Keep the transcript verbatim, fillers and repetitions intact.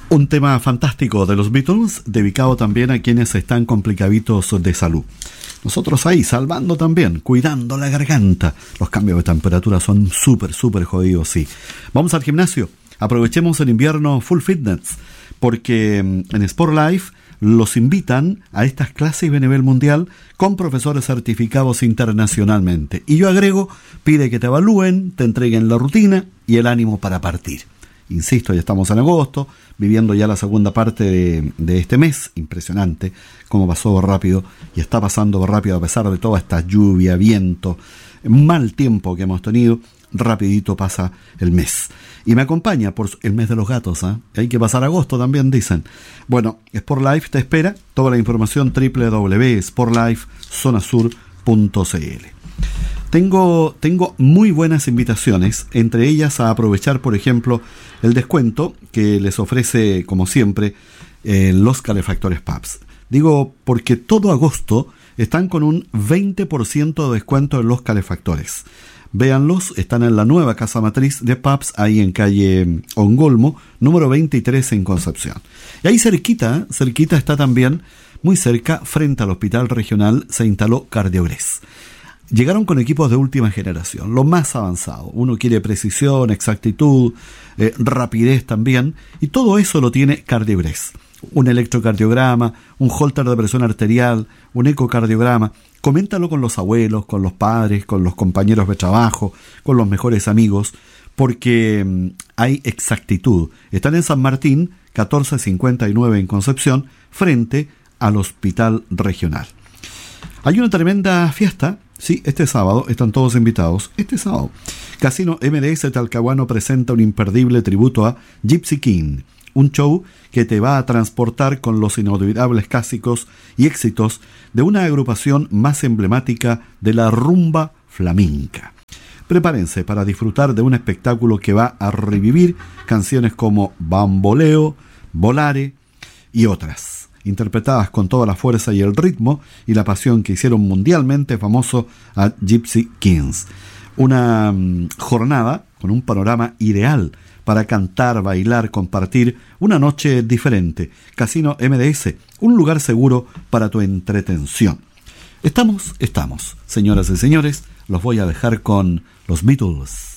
Un tema fantástico de los Beatles, dedicado también a quienes están complicaditos de salud. Nosotros ahí, salvando también, cuidando la garganta. Los cambios de temperatura son súper, súper jodidos, sí. Vamos al gimnasio. Aprovechemos el invierno full fitness, porque en Sport Life los invitan a estas clases de nivel mundial con profesores certificados internacionalmente. Y yo agrego, pide que te evalúen, te entreguen la rutina y el ánimo para partir. Insisto, ya estamos en agosto, viviendo ya la segunda parte de, de este mes. Impresionante cómo pasó rápido, y está pasando rápido a pesar de toda esta lluvia, viento, mal tiempo que hemos tenido. Rapidito pasa el mes. Y me acompaña por el mes de los gatos, ¿eh? Hay que pasar agosto también, dicen. Bueno, Sport Life te espera. Toda la información doble u doble u doble u punto sport life zona sur punto c l. Tengo, tengo muy buenas invitaciones, entre ellas a aprovechar, por ejemplo, el descuento que les ofrece, como siempre, eh, los Calefactores Pubs. Digo, porque todo agosto están con un veinte por ciento de descuento en los calefactores. Véanlos, están en la nueva casa matriz de Pubs, ahí en calle Ongolmo, número veintitrés en Concepción. Y ahí cerquita, cerquita está también, muy cerca, frente al Hospital Regional, se instaló Cardiogres. Llegaron con equipos de última generación, lo más avanzado. Uno quiere precisión, exactitud, eh, rapidez también, y todo eso lo tiene Cardiogres. Un electrocardiograma, un holter de presión arterial, un ecocardiograma. Coméntalo con los abuelos, con los padres, con los compañeros de trabajo, con los mejores amigos, porque mmm, hay exactitud. Están en San Martín, catorce cincuenta y nueve en Concepción, frente al Hospital Regional. Hay una tremenda fiesta. Sí, este sábado están todos invitados. Este sábado, Casino M D S Talcahuano presenta un imperdible tributo a Gypsy King, un show que te va a transportar con los inolvidables clásicos y éxitos de una agrupación más emblemática de la rumba flamenca. Prepárense para disfrutar de un espectáculo que va a revivir canciones como Bamboleo, Volare y otras, interpretadas con toda la fuerza y el ritmo y la pasión que hicieron mundialmente famoso a Gypsy Kings. Una um, jornada con un panorama ideal para cantar, bailar, compartir una noche diferente. Casino M D S, un lugar seguro para tu entretención. Estamos, estamos. Señoras y señores, los voy a dejar con los Beatles.